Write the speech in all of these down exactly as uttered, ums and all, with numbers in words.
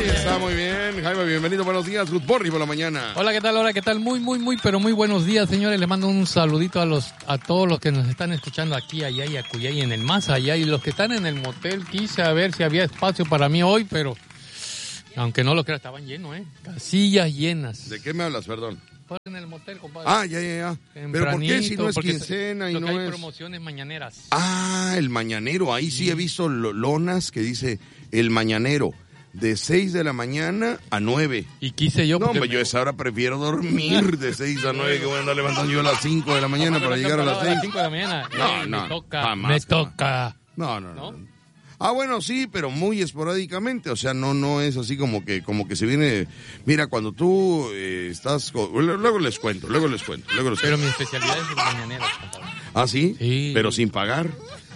está muy bien. Jaime, bienvenido, buenos días. Good morning por la mañana. Hola, ¿qué tal? Hola, ¿qué tal? Muy, muy, muy, pero muy buenos días, señores. Les mando un saludito a los a todos los que nos están escuchando aquí, allá y acullá y en el más allá. Y los que están en el motel, quise a ver si había espacio para mí hoy, pero aunque no lo crea, estaban llenos, ¿eh? Casillas llenas. ¿De qué me hablas, perdón? En el motel, compadre. Ah, ya, ya, ya. ¿Pero por qué si no es quincena y lo no que hay es...? promociones mañaneras. Ah, el mañanero. Ahí sí, sí he visto lonas que dice el mañanero. De seis de la mañana a nueve. Y quise yo... No, hombre, me... yo a esa hora prefiero dormir de seis a nueve que voy a andar levantando yo a las cinco de la mañana para llegar a las seis. A las cinco de la mañana. No, eh, no. Me toca, jamás, me toca. No, no, no. ¿No? Ah, bueno, sí, pero muy esporádicamente, o sea, no no es así como que como que se viene... Mira, cuando tú eh, estás... Luego les cuento, luego les cuento, luego les cuento. Pero mi especialidad es el mañanero. ¿Ah, sí? Sí. Pero sin pagar.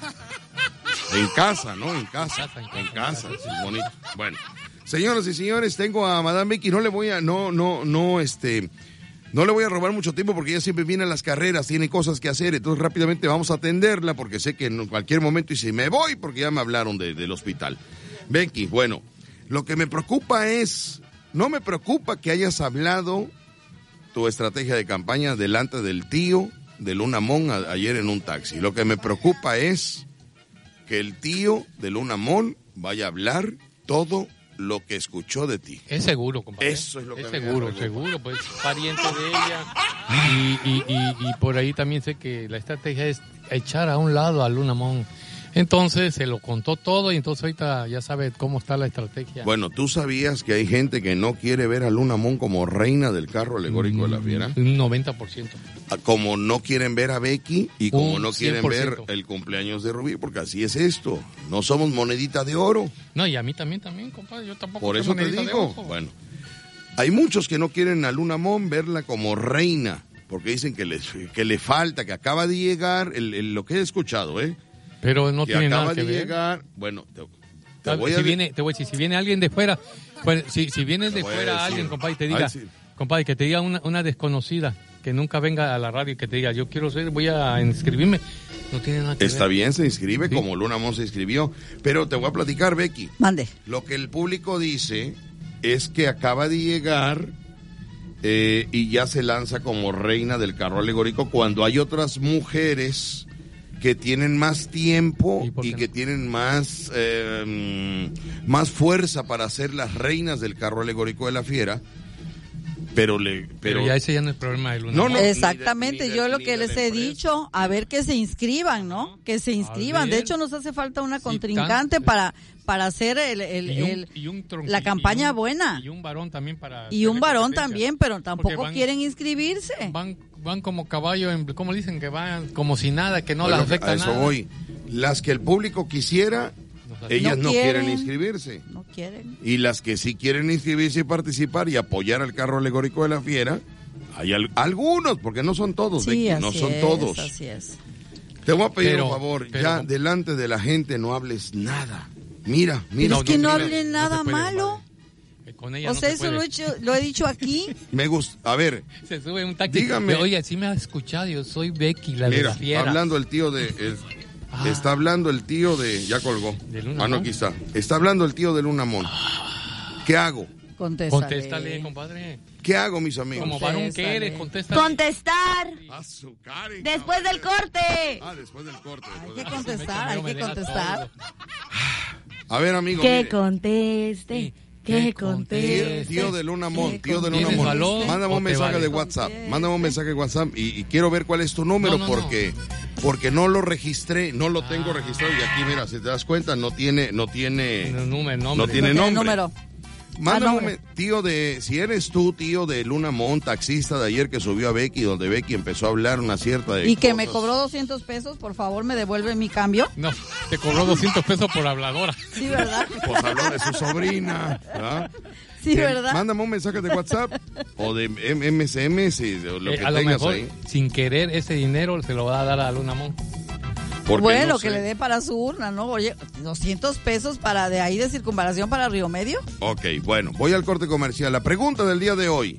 En casa, ¿no? En casa. En casa, en casa, en casa. Es bonito. Bueno, señoras y señores, tengo a Madame Becky, no le voy a... No, no, no, este... No le voy a robar mucho tiempo porque ella siempre viene a las carreras, tiene cosas que hacer, entonces rápidamente vamos a atenderla porque sé que en cualquier momento dice, me voy porque ya me hablaron de, del hospital. Becky, bueno, lo que me preocupa es, no me preocupa que hayas hablado tu estrategia de campaña delante del tío de Luna Mon a, ayer en un taxi. Lo que me preocupa es que el tío de Luna Mon vaya a hablar todo lo que escuchó de ti. Es seguro, compadre. Eso es lo que es me seguro, preocupa. seguro, pues pariente de ella. Y, y, y, y por ahí también sé que la estrategia es echar a un lado a Luna Mon. Entonces se lo contó todo y entonces ahorita ya sabe cómo está la estrategia. Bueno, ¿tú sabías que hay gente que no quiere ver a Luna Mon como reina del carro alegórico mm, de la fiera? Un noventa por ciento. Como no quieren ver a Becky y como un no quieren cien por ciento. ver el cumpleaños de Rubí, porque así es esto. No somos monedita de oro. No, y a mí también, también, compadre. Yo tampoco Por soy eso te monedita digo. de oro. Bueno, hay muchos que no quieren a Luna Mon verla como reina, porque dicen que le, que le falta, que acaba de llegar, el, el, lo que he escuchado, ¿eh? Pero no que tiene acaba nada que de ver. llegar, bueno, te, te voy si a viene, te voy a decir, si viene alguien de fuera, pues, si, si viene de fuera alguien, compadre, te diga, Ay, sí. compadre, que te diga una, una desconocida, que nunca venga a la radio y que te diga, yo quiero ser, voy a inscribirme, no tiene nada que Está ver. bien, se inscribe ¿Sí? como Luna Mon se inscribió, pero te voy a platicar, Becky. Mande. Lo que el público dice es que acaba de llegar eh, y ya se lanza como reina del carro alegórico cuando hay otras mujeres que tienen más tiempo ¿Y, y no? que tienen más, eh, más fuerza para ser las reinas del carro alegórico de la fiera. Pero le pero, pero ya ese ya no es problema de Luna. No, no. Exactamente, ni de- yo ni lo de- que ni de les la he empresa. dicho, a ver que se inscriban, ¿no? Que se inscriban. De ver. hecho, nos hace falta una Sí, contrincante tan- para para hacer el, el, Y un- el- y un tronqui- la campaña y un- buena. Y un varón también para... Y un hacerle varón competencia. también, pero tampoco Porque van- quieren inscribirse. Van, van como caballo, en, ¿cómo dicen? Que van como si nada, que no Bueno, les afecta a eso nada. voy. Las que el público quisiera, Nos hace- ellas no, No quieren. quieren. inscribirse. No quieren. Y las que sí quieren inscribirse y participar y apoyar al carro alegórico de la fiera, hay al- algunos, porque no son todos, Sí, Becky, así no son es, todos. así es. Te voy a pedir Pero- un favor, pero- ya delante de la gente no hables nada. Mira, mira. Pero es que no mira, hable no nada se puede, malo. compadre. Que Con ella O no sea, se eso puede. lo he, hecho, lo he dicho aquí. Me gusta. A ver, Se sube un taxi. Dígame. Oye, sí me has escuchado, yo soy Becky, la de mira, la fiera. hablando el tío de... el- Ah. Está hablando el tío de... Ya colgó. ¿De Luna Ah, no, Mon? aquí está. Está hablando el tío de Luna Mon. ¿Qué hago? Contéstale. Contéstale, compadre. ¿Qué hago, mis amigos? Como varón que Contéstale. eres, contéstale. Contestar A su cara, después del corte. Ah, después del corte. Hay después que del- contestar, hay Me que deja contestar. todo. A ver, amigo. Que mire. conteste, Sí. que Que Tío, conteste. tío de Luna Mon, ¿Qué tío de Luna ¿Tienes Mon. valor Mándame o un te mensaje vale? de WhatsApp. Mándame un mensaje de WhatsApp y, y quiero ver cuál es tu número No, no, no. porque porque no lo registré, no lo tengo Ah. registrado y aquí mira, si te das cuenta no tiene no tiene No, número, no nombre. tiene No tiene nombre. número. Mándame Ah, un nombre. men- tío de si eres tú tío de Luna Mon, taxista de ayer que subió a Becky donde Becky empezó a hablar una cierta de Y que me cosas. cobró doscientos pesos, por favor, me devuelve mi cambio. No, te cobró doscientos pesos por habladora. Sí, ¿verdad? Pues habló de su sobrina, ¿verdad? Sí, Que ¿verdad? Mándame un mensaje de WhatsApp o de M- M S M, si de lo Eh, que a lo tengas mejor, ahí. sin querer, ese dinero se lo va a dar a Luna Mon. Porque Bueno, no que sé. le dé para su urna, ¿no? Oye, doscientos pesos para de ahí de circunvalación para Río Medio. Ok, bueno, voy al corte comercial. La pregunta del día de hoy.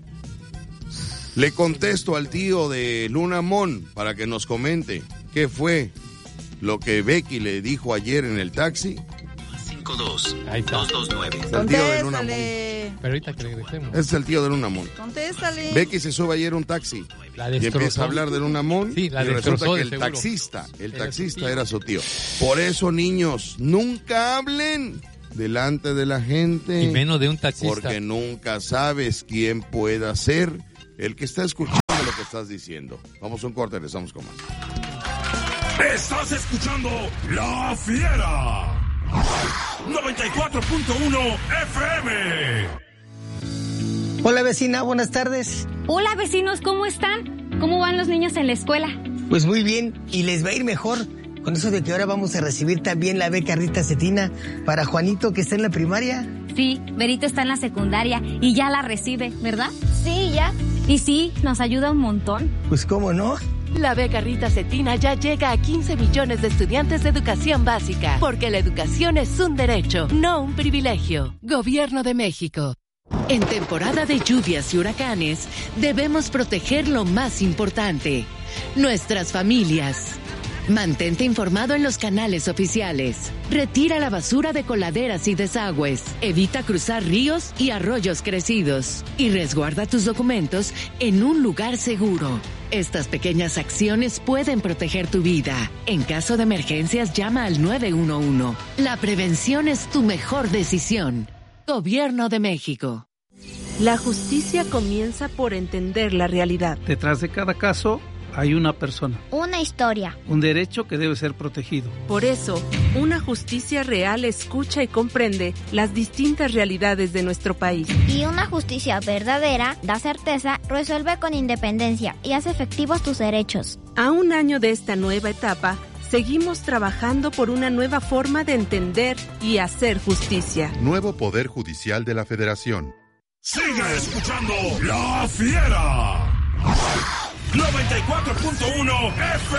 Le contesto al tío de Luna Mon para que nos comente qué fue lo que Becky le dijo ayer en el taxi. cinco dos, Ahí está. dos dos nueve. Es el tío de Luna Moon. Contéstale. Pero ahorita que regresemos. Es el tío de Luna Moon. Contéstale. Becky se sube ayer a un taxi La y destrozó. empieza a hablar de Luna Moon Sí, la y resulta destrozó, que de el seguro. taxista, el Era taxista su tío. era su tío. Por eso, niños, nunca hablen delante de la gente. Y menos de un taxista. Porque nunca sabes quién pueda ser el que está escuchando lo que estás diciendo. Vamos a un corte, regresamos con más. Estás escuchando La Fiera. noventa y cuatro punto uno F M. Hola vecina, buenas tardes. Hola vecinos, ¿cómo están? ¿Cómo van los niños en la escuela? Pues muy bien, y les va a ir mejor con eso de que ahora vamos a recibir también la beca Rita Cetina para Juanito que está en la primaria. Sí, Berito está en la secundaria y ya la recibe, ¿verdad? Sí, ya. Y sí, nos ayuda un montón. Pues cómo no. La beca Rita Cetina ya llega a quince millones de estudiantes de educación básica, porque la educación es un derecho, no un privilegio. Gobierno de México. En temporada de lluvias y huracanes, debemos proteger lo más importante, nuestras familias. Mantente informado en los canales oficiales. Retira la basura de coladeras y desagües. Evita cruzar ríos y arroyos crecidos. Y resguarda tus documentos en un lugar seguro. Estas pequeñas acciones pueden proteger tu vida. En caso de emergencias, llama al nueve uno uno. La prevención es tu mejor decisión. Gobierno de México. La justicia comienza por entender la realidad. Detrás de cada caso hay una persona. Una historia. Un derecho que debe ser protegido. Por eso, una justicia real escucha y comprende las distintas realidades de nuestro país. Y una justicia verdadera da certeza, resuelve con independencia y hace efectivos tus derechos. A un año de esta nueva etapa, seguimos trabajando por una nueva forma de entender y hacer justicia. Nuevo Poder Judicial de la Federación. Sigue escuchando La Fiera. noventa y cuatro punto uno F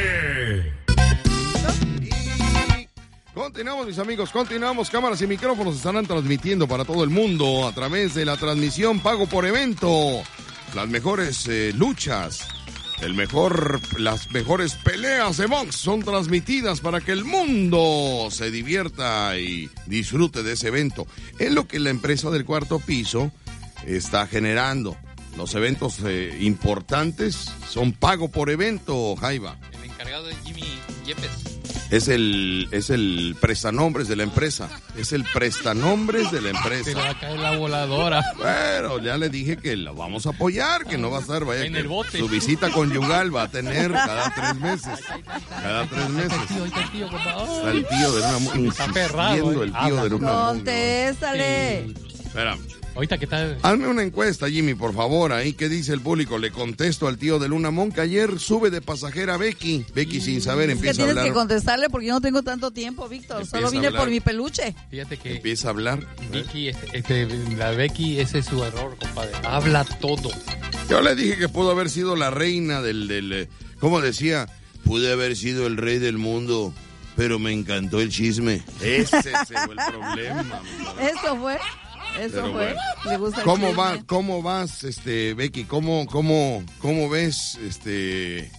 M. Continuamos, mis amigos, continuamos. Cámaras y micrófonos estarán transmitiendo para todo el mundo a través de la transmisión Pago por Evento. Las mejores eh, luchas, el mejor, las mejores peleas de box son transmitidas para que el mundo se divierta y disfrute de ese evento. Es lo que la empresa del Cuarto Piso está generando. Los eventos eh, importantes son pago por evento, Jaiba. El encargado de Jimmy Yepes. Es el, es el prestanombres de la empresa. Es el prestanombres de la empresa. Se le va a caer la voladora. Bueno, ya le dije que la vamos a apoyar, que no va a estar, vaya, en que el bote. Su visita conyugal va a tener cada tres meses. Cada tres meses. Está el tío, Está el tío de una mu- Está perrado, insistiendo, eh. el tío de una mu- Contéstale. Sí. Espera. Ahorita que está... Hazme una encuesta, Jimmy, por favor, ahí. ¿Qué dice el público? Le contesto al tío de Luna Mon, que ayer sube de pasajera a Becky. Becky, sin saber, Es que empieza a tienes hablar. que contestarle porque yo no tengo tanto tiempo, Víctor. Empieza Solo a vine hablar. por mi peluche. Fíjate que Empieza a hablar. Vicky, este, este, la Becky, ese es su error, compadre. Habla todo. Yo le dije que pudo haber sido la reina del... del eh, ¿cómo decía? Pude haber sido el rey del mundo, pero me encantó el chisme. Ese fue el problema. Eso fue. Eso Pero fue. bueno. Le gusta el ¿Cómo chisme. va, cómo vas, este, Becky? ¿Cómo, cómo, cómo ves, este,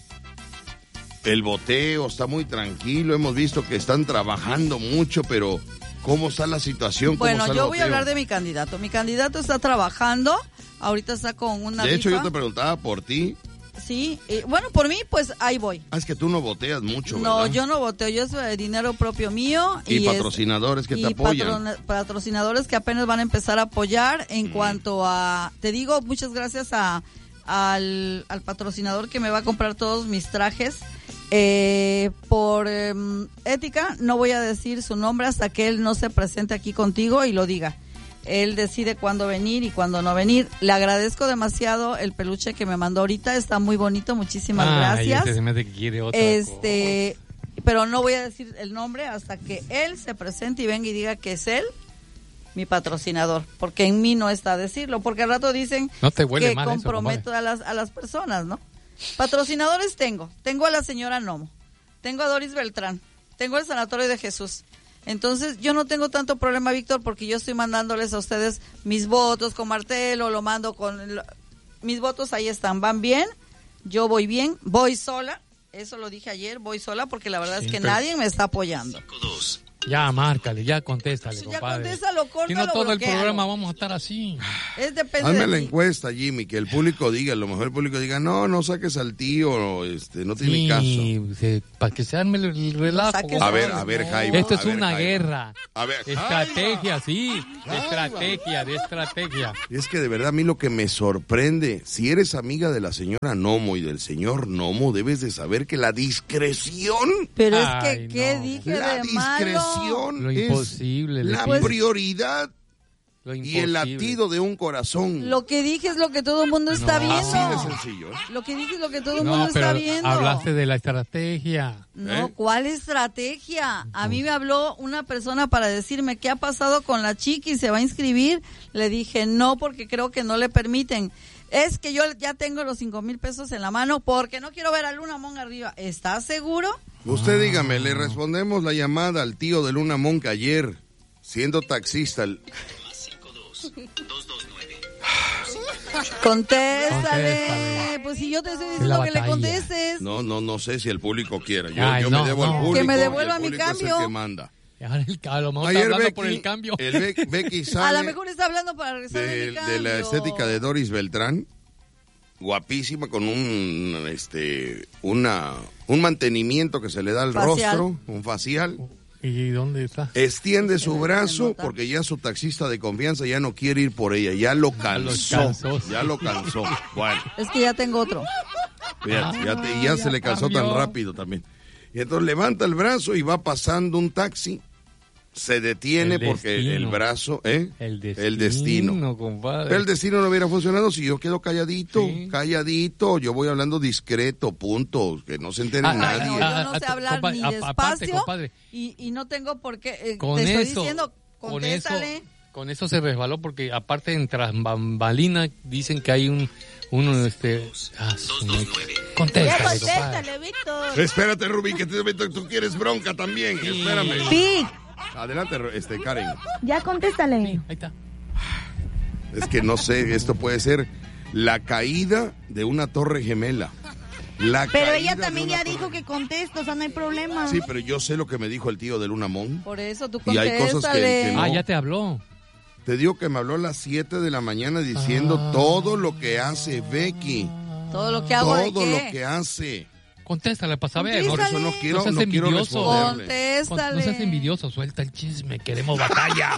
el boteo? Está muy tranquilo. Hemos visto que están trabajando mucho, pero ¿cómo está la situación? ¿Cómo Bueno, está el yo voy a boteo? hablar de mi candidato. Mi candidato está trabajando. Ahorita está con una De hecho, rifa. yo te preguntaba por ti. Sí. y bueno, por mí, pues ahí voy. Ah, es que tú no boteas mucho, ¿verdad? No, yo no voteo. Yo es eh, dinero propio mío. Y, Y, es- patrocinadores que y te apoyan. patrona- patrocinadores que apenas van a empezar a apoyar en cuanto a, te digo, muchas gracias a al, al patrocinador que me va a comprar todos mis trajes. Eh, por eh, ética, no voy a decir su nombre hasta que él no se presente aquí contigo y lo diga. Él decide cuándo venir y cuándo no venir. Le agradezco demasiado el peluche que me mandó ahorita, está muy bonito, muchísimas Ay, gracias. ese se me hace que quiere otra Este, pero no voy a decir el nombre hasta que él se presente y venga y diga que es él mi patrocinador, porque en mí no está decirlo, porque al rato dicen No te huele que mal eso, comprometo a las a las personas, ¿no? Patrocinadores tengo, tengo a la señora Nomo, tengo a Doris Beltrán, tengo el Sanatorio de Jesús. Entonces, yo no tengo tanto problema, Víctor, porque yo estoy mandándoles a ustedes mis votos con Martelo, lo mando con... lo- mis votos ahí están, van bien, yo voy bien, voy sola, eso lo dije ayer, voy sola porque la verdad Sí, es que pero- nadie me está apoyando. cinco dos, Ya, márcale, ya contéstale, Ya compadre. contéstalo, córtalo, Si no, todo el bloquéalo. programa vamos a estar así. Es depende Hazme de la ti. encuesta, Jimmy, que el público diga, a lo mejor el público diga, no, no saques al tío, este, no tiene caso. Sí, para que se arme el, el relajo. saques A ver, No, a ver, no. Jaime. Esto a es ver, una Jaime. guerra. A ver, Estrategia, sí. De Jaime. estrategia, de estrategia. Y es que de verdad a mí lo que me sorprende, si eres amiga de la señora Nomo y del señor Nomo, debes de saber que la discreción, Pero es Ay, que, ¿qué no. dije la de malo? discreción Lo es imposible. le la pido. prioridad Lo y el imposible. latido de un corazón. Lo que dije es lo que todo el mundo está No. viendo. Así de sencillo. ¿eh? Lo que dije es lo que todo el No, mundo pero está viendo. hablaste de la estrategia. No, ¿Eh? ¿cuál estrategia? A mí me habló una persona para decirme qué ha pasado con la chiqui, se va a inscribir. Le dije no, porque creo que no le permiten. Es que yo ya tengo los cinco mil pesos en la mano porque no quiero ver a Luna Mon arriba. ¿Estás seguro? Usted dígame, le respondemos la llamada al tío de Luna Mon que ayer, siendo taxista, el- Contéstale. Contéstale. Pues si yo te estoy Es diciendo la que le batalla. contestes. no, no, no sé si el público quiera. Yo, Ay, yo no, me debo no. al público. Que me y el devuelva mi público es el cambio. que manda. Ahora el- A lo mejor Ayer está hablando Becky, por el cambio. el Be- Becky A sale lo mejor está hablando para regresar de, mi cambio. de la estética de Doris Beltrán, guapísima, con un este una un mantenimiento que se le da al Facial. rostro, un facial. ¿Y dónde está? Extiende su Se le brazo nota. porque ya su taxista de confianza ya no quiere ir por ella, ya lo cansó, cansó, sí. ya lo cansó. Bueno, Es que ya tengo otro. fíjate, ya, te- ya Ah, se ya le cansó tan cambió. rápido también. Y entonces levanta el brazo y va pasando un taxi, se detiene El porque el destino. brazo, ¿eh? El destino, El destino. compadre. El destino no hubiera funcionado si yo quedo calladito, Sí. calladito, yo voy hablando discreto, punto, que no se entere Ah, nadie. No, yo Ah, no ah, sé hablar compa- ni a- aparte, despacio compadre. y, y no tengo por qué. eh, Con te estoy eso, diciendo, con eso, contéstale. con eso se resbaló porque aparte en tras bambalina dicen que hay un uno este ah, su- contéstale, compadre. Víctor. Espérate, Rubí, que te- tú quieres bronca también, espérame. Vic, Adelante, este, Karen. ya contéstale. Ahí está. Es que no sé, esto puede ser la caída de una torre gemela. La Pero caída ella de también una ya torre- dijo que contesto, o sea, no hay problema. Sí, pero yo sé lo que me dijo el tío de Luna Mon. Por eso tú Y hay contéstale. cosas que- que no. Ah, ya te habló. Te digo que me habló a las siete de la mañana diciendo Ah. todo lo que hace Becky. Todo lo que hago de Todo qué. lo que hace. Contéstale para saber. Por Contéstale. eso no quiero, No seas no quiero envidioso. responderle. Contéstale. No seas envidioso, suelta el chisme, queremos batalla.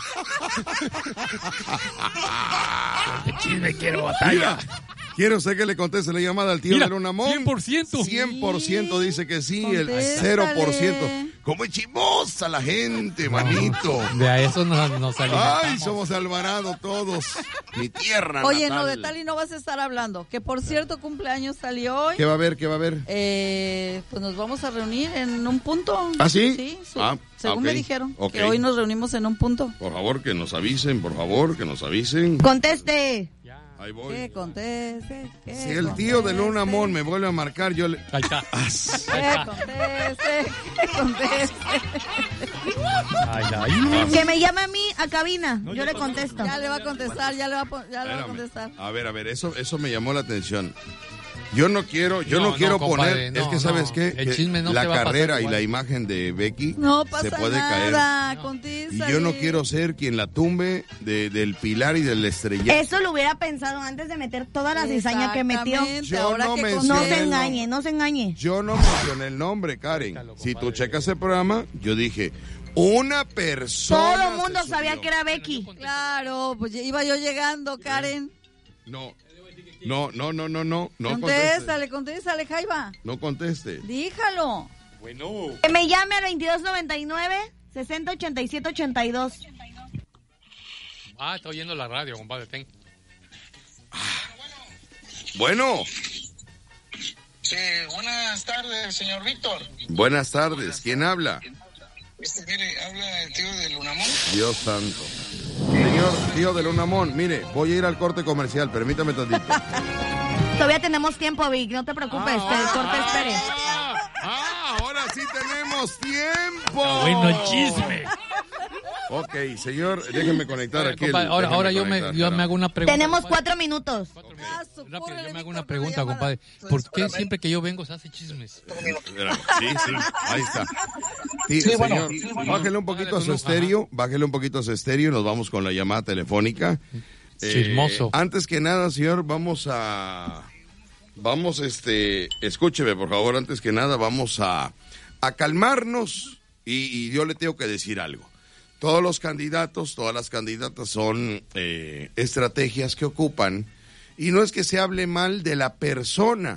Suelta el chisme, quiero batalla. Quiero sé que le conteste la llamada al tío Mira, de Luna Mon. cien por ciento. cien por ciento dice que sí, el Contéstale. cero por ciento. ¿Cómo es chimosa la gente, manito? De a eso nos, nos alimentamos. Ay, somos Alvarado todos. Mi tierra Oye, natal. no, de Tali no vas a estar hablando. Que por cierto, cumpleaños Tali hoy. ¿Qué va a haber? ¿Qué va a haber? Eh, pues nos vamos a reunir en un punto. ¿Ah, sí? Sí, su- Ah, según ok. me dijeron. Ok. Que hoy nos reunimos en un punto. Por favor, que nos avisen, por favor, que nos avisen. Conteste. Ahí voy. Que conteste. Que Si el tío de Luna conteste, Mon me vuelve a marcar, yo le... Ahí está. Que conteste. Que conteste. Ay, ay. Que me llame a mí a cabina, yo le contesto. Ya le va a contestar, ya le va a, pon- ya le va a Espérame. contestar. A ver, a ver, eso, eso me llamó la atención. Yo no quiero, yo no, No, quiero no, compadre, poner, es no, que sabes no. qué, El Que chisme no la te va a pasar carrera y igual. la imagen de Becky No pasa se puede caer. nada, No. contéstale. Y yo no quiero ser quien la tumbe de- del pilar y del estrellato. Eso lo hubiera pensado antes de meter toda la cizaña que metió. Exactamente, Yo ahora no que mencioné No conteste. se el nombre. engañe, no se engañe. Yo no mencioné el nombre, Karen. Si tú checas el programa, yo dije, una persona. Todo el mundo se sabía subió. que era Becky. Claro, pues ya iba yo llegando, Karen. No, no, no, no, no, no, no conteste. Contéstale, contéstale, Jaiba. No conteste. Díjalo. Que me llame al veintidós noventa y nueve, sesenta ochenta y siete ochenta y dos. Ah, está oyendo la radio, compadre. Ten. Bueno, Sí, buenas tardes, señor Víctor. buenas tardes. ¿Quién habla? Este, mire, habla el tío de Lunamón. Dios santo. Señor tío de Lunamón, mire, voy a ir al corte comercial, permítame tantito. Todavía tenemos tiempo, Vic, no te preocupes, que el corte espere. Ah, ahora sí tenemos tiempo. Bueno, el chisme. Ok, señor, déjenme conectar aquí. Compadre, el, ahora ahora yo, conectar, me, yo me hago una pregunta. Tenemos compadre. cuatro minutos. Rápido, yo me hago una pregunta, compadre. ¿Por qué siempre que yo vengo se hace chismes? Sí, sí, ahí está. Sí, Sí, señor, bueno, sí, bueno. bájele un poquito a su Ajá. estéreo, bájele un poquito a su estéreo y nos vamos con la llamada telefónica. Chismoso. Eh, antes que nada, señor, vamos a... Vamos, este... Escúcheme, por favor, antes que nada, vamos a, a calmarnos y, y yo le tengo que decir algo. Todos los candidatos, todas las candidatas son eh, estrategias que ocupan y no es que se hable mal de la persona,